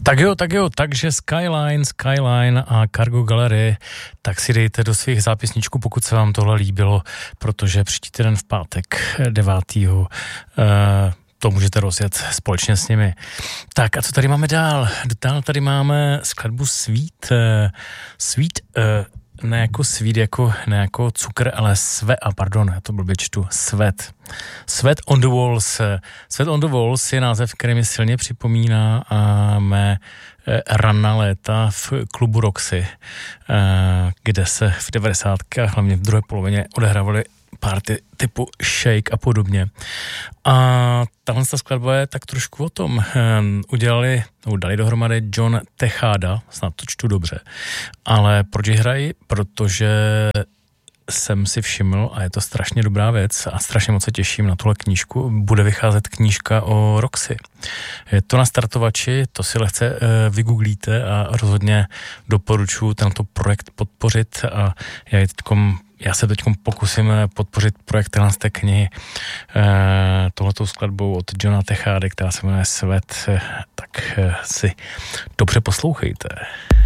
Tak jo, takže Skyline a Cargo Gallery, tak si dejte do svých zápisníčků, pokud se vám tohle líbilo, protože příští týden v pátek 9. To můžete rozjet společně s nimi. Tak a co tady máme dál? Dál tady máme skladbu Sweet, ne jako sweet, ne jako cukr, ale já to blbě čtu, Sweat on the Walls. Sweat on the Walls je název, který mi silně připomíná mé raná léta v klubu Roxy, kde se v 90. hlavně v druhé polovině odehrávaly party typu Shake a podobně. A tahle skladba je tak trošku o tom. Dali dohromady John Tejada, snad to čtu dobře, ale proč ji hrají? Protože jsem si všiml, a je to strašně dobrá věc a strašně moc se těším na tuhle knížku, bude vycházet knížka o Roxy. Je to na startovači, to si lehce vygooglíte a rozhodně doporučuji tento projekt podpořit a já se teď pokusím podpořit projekt z té knihy tohletou skladbou od Johna Tejady, která se jmenuje Sweat, tak si dobře poslouchejte.